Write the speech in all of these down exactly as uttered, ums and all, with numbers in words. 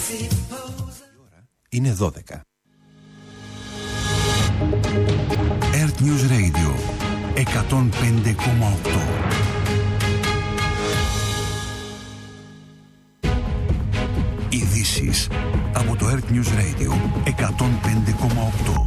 Είναι δώδεκα. Earth News Radio εκατόν πέντε κόμμα οκτώ. Ειδήσεις από το Earth News Radio εκατόν πέντε κόμμα οκτώ.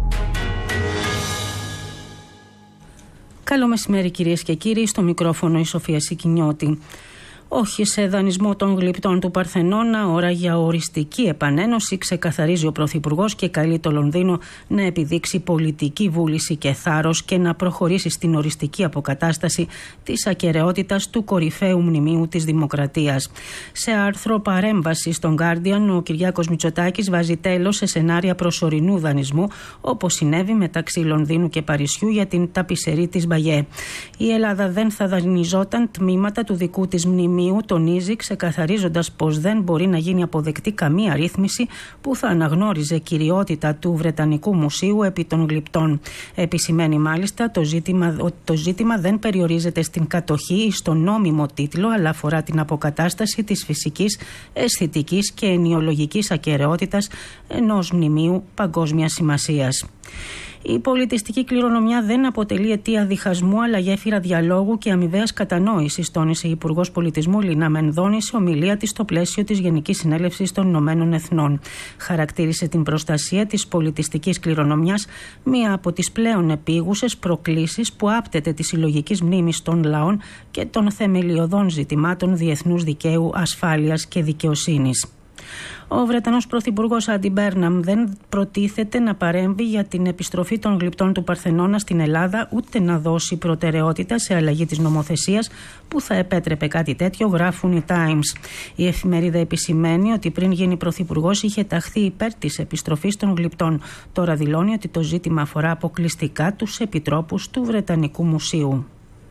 Καλό μεσημέρι κυρίες και κύριοι, στο μικρόφωνο η Σοφία Σικινιώτη. Όχι σε δανεισμό των γλυπτών του Παρθενώνα, ώρα για οριστική επανένωση, ξεκαθαρίζει ο Πρωθυπουργός και καλεί το Λονδίνο να επιδείξει πολιτική βούληση και θάρρος και να προχωρήσει στην οριστική αποκατάσταση της ακεραιότητας του κορυφαίου μνημείου της Δημοκρατίας. Σε άρθρο παρέμβαση στον Guardian, ο Κυριάκος Μητσοτάκης βάζει τέλος σε σενάρια προσωρινού δανεισμού, όπως συνέβη μεταξύ Λονδίνου και Παρισιού για την ταπισερή της Μπαγιέ. Η Ελλάδα δεν θα δανειζόταν τμήματα του δικού της μνημείου, τονίζει, ξεκαθαρίζοντας πως δεν μπορεί να γίνει αποδεκτή καμία ρύθμιση που θα αναγνώριζε κυριότητα του Βρετανικού Μουσείου επί των γλυπτών. Επισημαίνει μάλιστα το ζήτημα, ότι το ζήτημα δεν περιορίζεται στην κατοχή ή στον νόμιμο τίτλο, αλλά αφορά την αποκατάσταση της φυσικής, αισθητικής και ενιολογικής ακεραιότητας ενός μνημείου παγκόσμιας σημασίας. Η πολιτιστική κληρονομιά δεν αποτελεί αιτία διχασμού, αλλά γέφυρα διαλόγου και αμοιβαίας κατανόησης, τόνισε η Υπουργός Πολιτισμού Λίνα Μενδώνη σε ομιλία της στο πλαίσιο της Γενικής Συνέλευσης των Ηνωμένων Εθνών. Χαρακτήρισε την προστασία της πολιτιστικής κληρονομιάς μία από τις πλέον επίγουσες προκλήσεις που άπτεται της συλλογικής μνήμης των λαών και των θεμελιωδών ζητημάτων διεθνούς δικαίου, ασφάλειας και δικαιοσύνης. Ο Βρετανός Πρωθυπουργός Άντι Μπέρναμ δεν προτίθεται να παρέμβει για την επιστροφή των γλυπτών του Παρθενώνα στην Ελλάδα, ούτε να δώσει προτεραιότητα σε αλλαγή της νομοθεσίας που θα επέτρεπε κάτι τέτοιο, γράφουν οι Times. Η εφημερίδα επισημαίνει ότι πριν γίνει πρωθυπουργός είχε ταχθεί υπέρ της επιστροφής των γλυπτών. Τώρα δηλώνει ότι το ζήτημα αφορά αποκλειστικά τους επιτρόπους του Βρετανικού Μουσείου.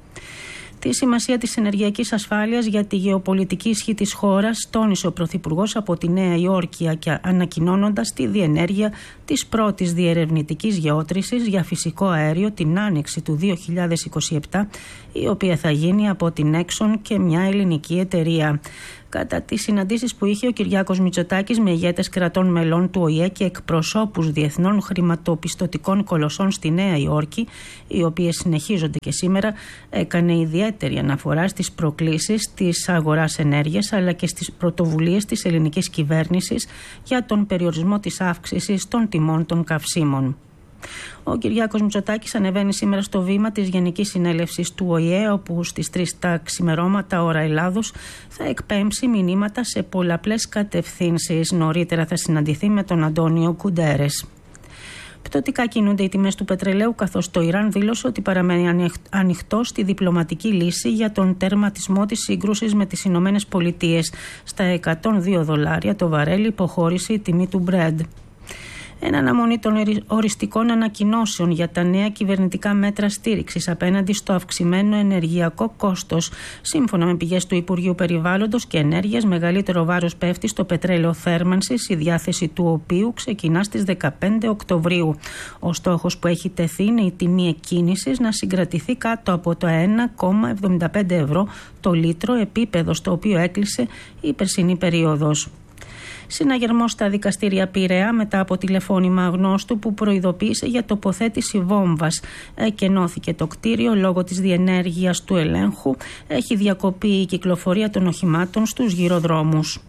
Τη σημασία της ενεργειακής ασφάλειας για τη γεωπολιτική ισχύ της χώρας τόνισε ο Πρωθυπουργός από τη Νέα Υόρκη, ανακοινώνοντας τη διενέργεια της πρώτης διερευνητικής γεώτρησης για φυσικό αέριο την άνοιξη του δύο χιλιάδες είκοσι επτά, η οποία θα γίνει από την Exxon και μια ελληνική εταιρεία. Κατά τις συναντήσεις που είχε ο Κυριάκος Μητσοτάκης με ηγέτες κρατών μελών του Ο Η Ε και εκπροσώπους διεθνών χρηματοπιστωτικών κολοσσών στη Νέα Υόρκη, οι οποίες συνεχίζονται και σήμερα, έκανε ιδιαίτερη αναφορά στις προκλήσεις της αγοράς ενέργειας αλλά και στις πρωτοβουλίες της ελληνικής κυβέρνησης για τον περιορισμό της αύξησης των τιμών των καυσίμων. Ο Κυριάκος Μητσοτάκης ανεβαίνει σήμερα στο βήμα της Γενικής Συνέλευσης του Ο Η Ε, όπου στις τρεις τα ξημερώματα ώρα Ελλάδος θα εκπέμψει μηνύματα σε πολλαπλές κατευθύνσεις. Νωρίτερα θα συναντηθεί με τον Αντώνιο Κουντέρες. Πτωτικά κινούνται οι τιμές του πετρελαίου, καθώς το Ιράν δήλωσε ότι παραμένει ανοιχτό στη διπλωματική λύση για τον τερματισμό της σύγκρουσης με τις Ηνωμένες Πολιτείες. Στα εκατόν δύο δολάρια το βαρέλι υποχώρησε η τιμή του Brent. Εν αναμονή των οριστικών ανακοινώσεων για τα νέα κυβερνητικά μέτρα στήριξης απέναντι στο αυξημένο ενεργειακό κόστος, σύμφωνα με πηγές του Υπουργείου Περιβάλλοντος και Ενέργειας, μεγαλύτερο βάρος πέφτει στο πετρέλαιο θέρμανσης, η διάθεση του οποίου ξεκινά στις δεκαπέντε Οκτωβρίου. Ο στόχος που έχει τεθεί είναι η τιμή εκκίνησης να συγκρατηθεί κάτω από το ένα κόμμα εβδομήντα πέντε ευρώ το λίτρο, επίπεδο στο οποίο έκλεισε η περσινή περίοδος. Συναγερμός στα δικαστήρια Πειραιά μετά από τηλεφώνημα αγνώστου που προειδοποίησε για τοποθέτηση βόμβας. Εκενώθηκε το κτίριο λόγω της διενέργειας του ελέγχου. Έχει διακοπεί η κυκλοφορία των οχημάτων στους γυροδρόμους.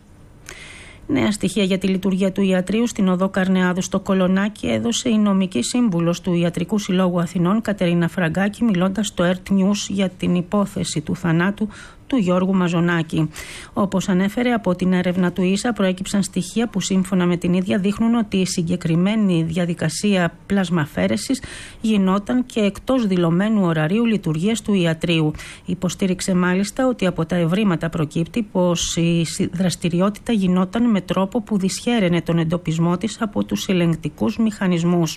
Νέα στοιχεία για τη λειτουργία του ιατρείου στην οδό Καρνεάδου στο Κολονάκι έδωσε η νομική σύμβουλος του Ιατρικού Συλλόγου Αθηνών, Κατερίνα Φραγκάκη, μιλώντας στο Earth News για την υπόθεση του θανάτου του Γιώργου Μαζονάκη. Όπως ανέφερε, από την έρευνα του ίσα προέκυψαν στοιχεία που σύμφωνα με την ίδια δείχνουν ότι η συγκεκριμένη διαδικασία πλασμαφέρεσης γινόταν και εκτός δηλωμένου ωραρίου λειτουργίας του ιατρείου. Υποστήριξε μάλιστα ότι από τα ευρήματα προκύπτει πως η δραστηριότητα γινόταν με τρόπο που δυσχέραινε τον εντοπισμό της από τους ελεγκτικούς μηχανισμούς.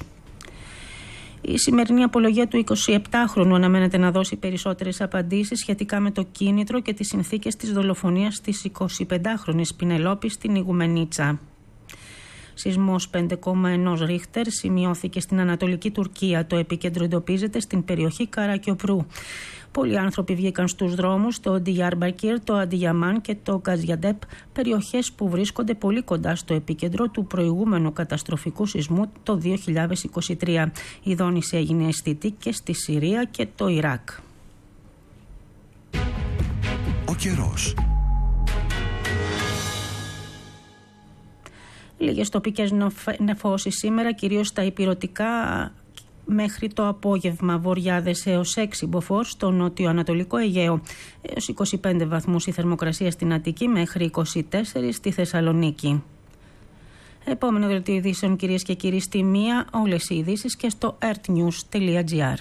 Η σημερινή απολογία του εικοσιεπτάχρονου αναμένεται να δώσει περισσότερες απαντήσεις σχετικά με το κίνητρο και τις συνθήκες της δολοφονίας της εικοσιπεντάχρονης Πινελόπης στην Ιγουμενίτσα. Σεισμός πέντε κόμμα ένα Ρίχτερ σημειώθηκε στην Ανατολική Τουρκία. Το επίκεντρο εντοπίζεται στην περιοχή Καρακιοπρού. Πολλοί άνθρωποι βγήκαν στους δρόμους στο Ντιγιάρμπακυρ, το Αντιγιαμάν και το Γκαζιαντέπ, περιοχές που βρίσκονται πολύ κοντά στο επίκεντρο του προηγούμενου καταστροφικού σεισμού το δύο χιλιάδες είκοσι τρία. Η δόνηση έγινε αισθητή και στη Συρία και το Ιράκ. Ο καιρός. Λίγες τοπικές νεφώσεις σήμερα, κυρίως στα ηπειρωτικά. Μέχρι το απόγευμα βορειάδες έως έξι μποφόρ στο νότιο-ανατολικό Αιγαίο, έως είκοσι πέντε βαθμούς η θερμοκρασία στην Αττική, μέχρι είκοσι τέσσερα στη Θεσσαλονίκη. Επόμενο δελτίο ειδήσεων, κυρίες και κύριοι, στη μία, όλες οι ειδήσεις και στο ertnews τελεία gr.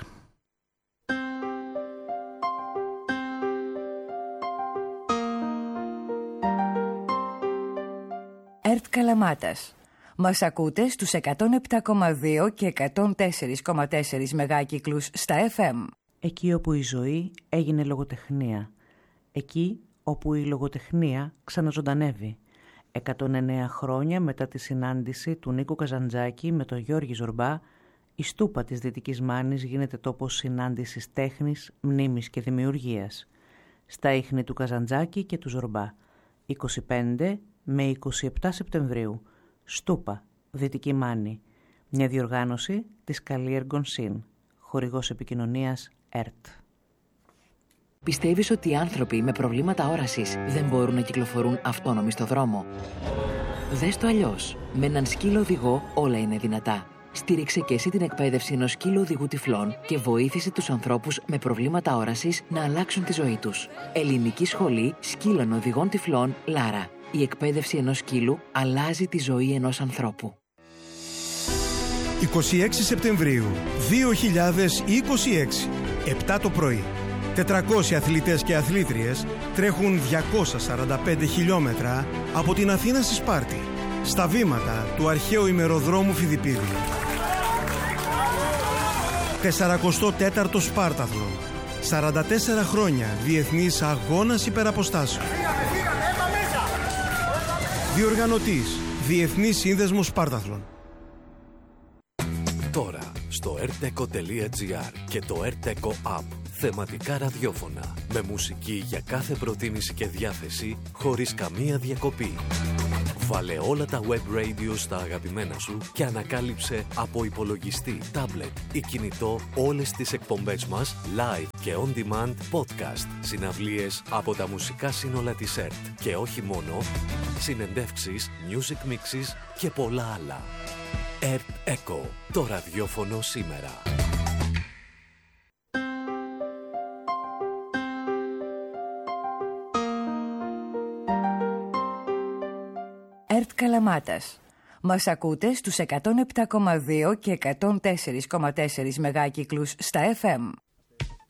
ΕΡΤ Καλαμάτας. Μας ακούτε στους εκατόν επτά κόμμα δύο και εκατόν τέσσερα κόμμα τέσσερα μεγάκυκλους στα εφ εμ. Εκεί όπου η ζωή έγινε λογοτεχνία. Εκεί όπου η λογοτεχνία ξαναζωντανεύει. εκατόν εννέα χρόνια μετά τη συνάντηση του Νίκου Καζαντζάκη με τον Γιώργη Ζορμπά, η Στούπα της Δυτικής Μάνης γίνεται τόπος συνάντησης τέχνης, μνήμης και δημιουργίας. Στα ίχνη του Καζαντζάκη και του Ζορμπά. είκοσι πέντε με είκοσι επτά Σεπτεμβρίου. Στούπα, Δυτική Μάνη. Μια διοργάνωση της Καλλιέργων Συν. Χορηγός επικοινωνίας ΕΡΤ. Πιστεύεις ότι οι άνθρωποι με προβλήματα όρασης δεν μπορούν να κυκλοφορούν αυτόνομοι στο δρόμο? Δες το αλλιώς. Με έναν σκύλο οδηγό όλα είναι δυνατά. Στήριξε και εσύ την εκπαίδευση ενός σκύλου οδηγού τυφλών και βοήθησε τους ανθρώπους με προβλήματα όρασης να αλλάξουν τη ζωή τους. Ελληνική Σχολή Σκύλων Οδηγών Τυφλών Λάρα. Η εκπαίδευση ενός σκύλου αλλάζει τη ζωή ενός ανθρώπου. είκοσι έξι Σεπτεμβρίου δύο χιλιάδες είκοσι έξι, επτά το πρωί. τετρακόσιοι αθλητές και αθλήτριες τρέχουν διακόσια σαράντα πέντε χιλιόμετρα από την Αθήνα στη Σπάρτη, στα βήματα του αρχαίου ημεροδρόμου Φιδιππίδη. σαρανταφορο τέταρτο Σπάρταθλον. σαράντα τέσσερα χρόνια διεθνής αγώνας υπεραποστάσεων. Διοργανωτής Διεθνής Σύνδεσμος Σπάρταθλον. Τώρα στο erteco τελεία gr και το erteco app. Θεματικά ραδιόφωνα με μουσική για κάθε προτίμηση και διάθεση χωρίς καμία διακοπή. Βάλε όλα τα web radio στα αγαπημένα σου και ανακάλυψε από υπολογιστή, τάμπλετ ή κινητό όλες τις εκπομπές μας live και on demand podcast, συναυλίες από τα μουσικά σύνολα της ΕΡΤ και όχι μόνο, συνεντεύξεις, music mixes και πολλά άλλα. ΕΡΤ Echo, το ραδιόφωνο σήμερα. ΕΡΤ Καλαμάτας. Μας ακούτε στους εκατόν επτά κόμμα δύο και εκατόν τέσσερα κόμμα τέσσερα μεγάκυκλους στα εφ εμ.